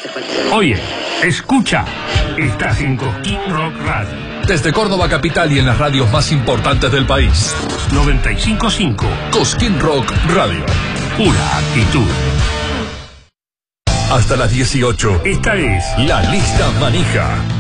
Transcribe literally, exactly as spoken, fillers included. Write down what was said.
Oye, escucha, estás en Cosquín Rock Radio. Desde Córdoba capital y en las radios más importantes del país. noventa y cinco punto cinco. Cosquín Rock Radio. Pura actitud. Hasta las dieciocho. Esta es La Lista Manija.